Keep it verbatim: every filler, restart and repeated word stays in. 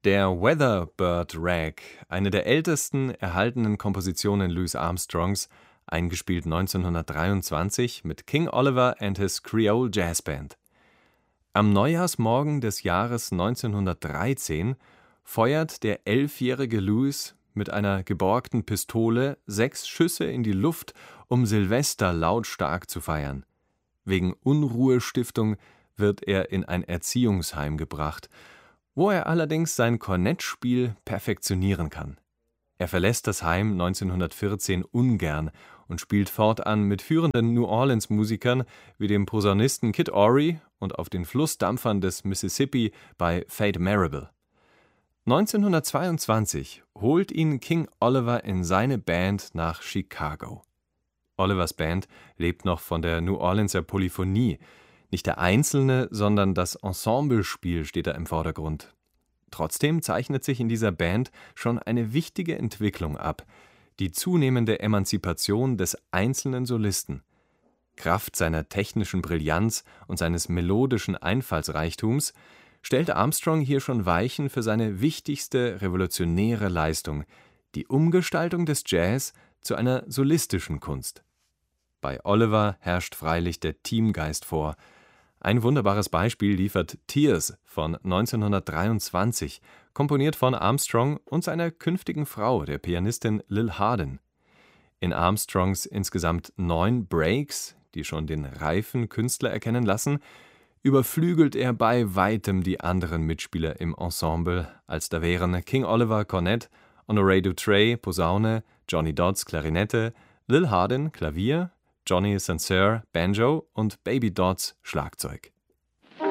Der Weatherbird Rag, eine der ältesten erhaltenen Kompositionen Louis Armstrongs, eingespielt neunzehnhundertdreiundzwanzig mit King Oliver and his Creole Jazz Band. Am Neujahrsmorgen des Jahres neunzehnhundertdreizehn feuert der elfjährige Louis mit einer geborgten Pistole sechs Schüsse in die Luft, um Silvester lautstark zu feiern. Wegen Unruhestiftung wird er in ein Erziehungsheim gebracht, wo er allerdings sein Kornettspiel perfektionieren kann. Er verlässt das Heim neunzehnhundertvierzehn ungern und spielt fortan mit führenden New-Orleans-Musikern wie dem Posaunisten Kid Ory und auf den Flussdampfern des Mississippi bei Fate Marable. neunzehnhundertzweiundzwanzig holt ihn King Oliver in seine Band nach Chicago. Olivers Band lebt noch von der New Orleanser Polyphonie. Nicht der einzelne, sondern das Ensemblespiel steht da im Vordergrund. Trotzdem zeichnet sich in dieser Band schon eine wichtige Entwicklung ab: die zunehmende Emanzipation des einzelnen Solisten. Kraft seiner technischen Brillanz und seines melodischen Einfallsreichtums stellt Armstrong hier schon Weichen für seine wichtigste revolutionäre Leistung: die Umgestaltung des Jazz zu einer solistischen Kunst. Bei Oliver herrscht freilich der Teamgeist vor. Ein wunderbares Beispiel liefert Tears von neunzehnhundertdreiundzwanzig, komponiert von Armstrong und seiner künftigen Frau, der Pianistin Lil Hardin. In Armstrongs insgesamt neun Breaks, die schon den reifen Künstler erkennen lassen, überflügelt er bei weitem die anderen Mitspieler im Ensemble, als da wären King Oliver Kornett, Honoré Dautrey Posaune, Johnny Dodds Klarinette, Lil Hardin Klavier, Johnny Saint Cyr Banjo und Baby Dodds Schlagzeug.